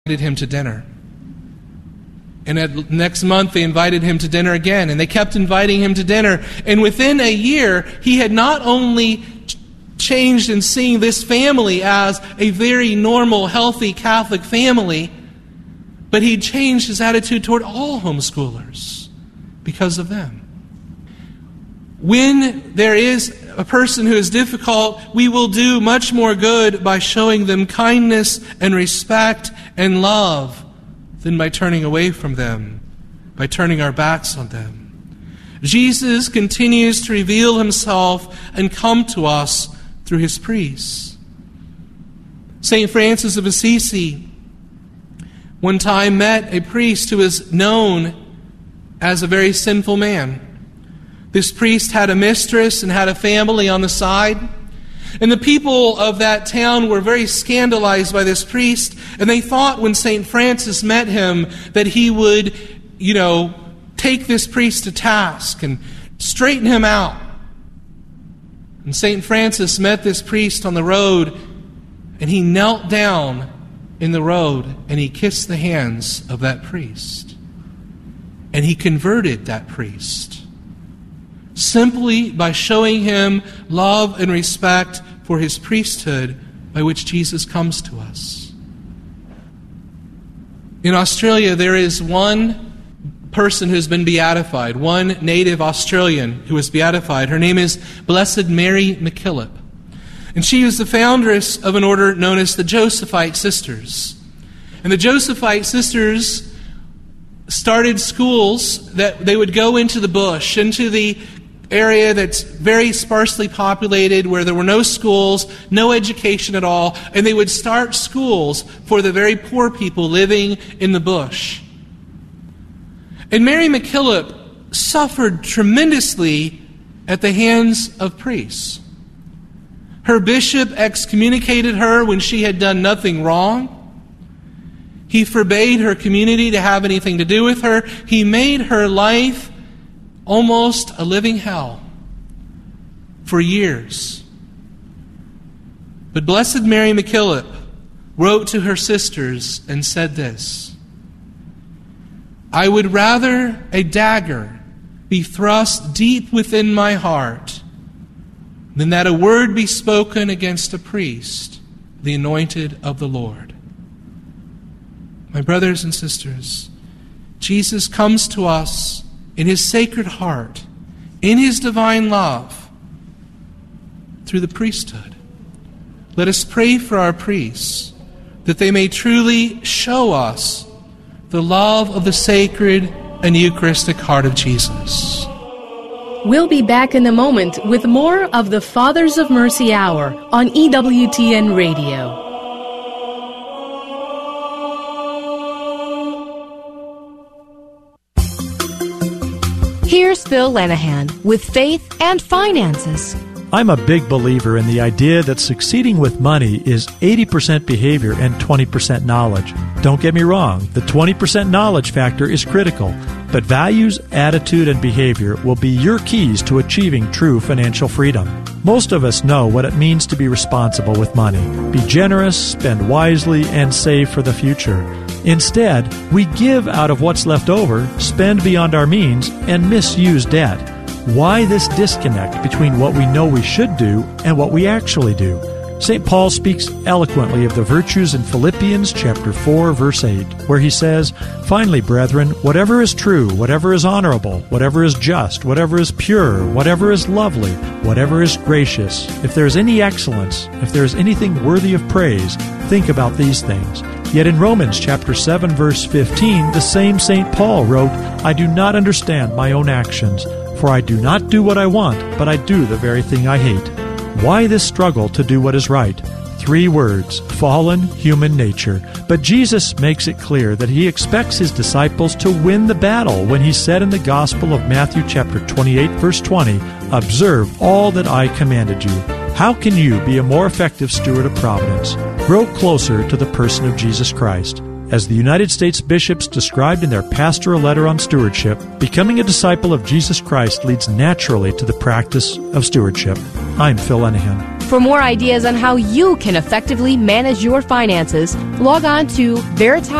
him to dinner. And next month they invited him to dinner again, and they kept inviting him to dinner. And within a year, he had not only changed in seeing this family as a very normal, healthy Catholic family, but he changed his attitude toward all homeschoolers because of them. When there is a person who is difficult, we will do much more good by showing them kindness and respect and love than by turning away from them, by turning our backs on them. Jesus continues to reveal himself and come to us through his priests. St. Francis of Assisi one time met a priest who was known as a very sinful man. This priest had a mistress and had a family on the side. And the people of that town were very scandalized by this priest, and they thought when St. Francis met him that he would, take this priest to task and straighten him out. And St. Francis met this priest on the road, and he knelt down in the road and he kissed the hands of that priest. And he converted that priest simply by showing him love and respect for his priesthood by which Jesus comes to us. In Australia, there is one person who's been beatified, one native Australian who was beatified. Her name is Blessed Mary MacKillop. And she was the foundress of an order known as the Josephite Sisters. And the Josephite Sisters started schools that they would go into the bush, into the area that's very sparsely populated, where there were no schools, no education at all, and they would start schools for the very poor people living in the bush. And Mary MacKillop suffered tremendously at the hands of priests. Her bishop excommunicated her when she had done nothing wrong. He forbade her community to have anything to do with her. He made her life almost a living hell for years. But Blessed Mary MacKillop wrote to her sisters and said this: "I would rather a dagger be thrust deep within my heart than that a word be spoken against a priest, the anointed of the Lord." My brothers and sisters, Jesus comes to us in his sacred heart, in his divine love, through the priesthood. Let us pray for our priests, that they may truly show us the love of the sacred and Eucharistic heart of Jesus. We'll be back in a moment with more of the Fathers of Mercy Hour on EWTN Radio. Here's Phil Lenahan with Faith and Finances. I'm a big believer in the idea that succeeding with money is 80% behavior and 20% knowledge. Don't get me wrong, the 20% knowledge factor is critical, but values, attitude, and behavior will be your keys to achieving true financial freedom. Most of us know what it means to be responsible with money. Be generous, spend wisely, and save for the future. Instead, we give out of what's left over, spend beyond our means, and misuse debt. Why this disconnect between what we know we should do and what we actually do? St. Paul speaks eloquently of the virtues in Philippians chapter 4, verse 8, where he says, "Finally, brethren, whatever is true, whatever is honorable, whatever is just, whatever is pure, whatever is lovely, whatever is gracious, if there is any excellence, if there is anything worthy of praise, think about these things." Yet in Romans chapter 7, verse 15, the same St. Paul wrote, "I do not understand my own actions, for I do not do what I want, but I do the very thing I hate." Why this struggle to do what is right? 3 words: fallen human nature. But Jesus makes it clear that he expects his disciples to win the battle when he said in the Gospel of Matthew chapter 28, verse 20, "Observe all that I commanded you." How can you be a more effective steward of providence? Grow closer to the person of Jesus Christ. As the United States bishops described in their pastoral letter on stewardship, becoming a disciple of Jesus Christ leads naturally to the practice of stewardship. I'm Phil Lenahan. For more ideas on how you can effectively manage your finances, log on to Veritas